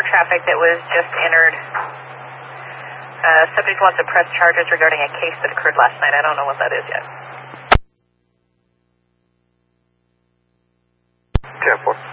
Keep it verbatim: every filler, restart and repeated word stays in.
traffic that was just entered. Uh, subject wants to press charges regarding a case that occurred last night. I don't know what that is yet. ten four.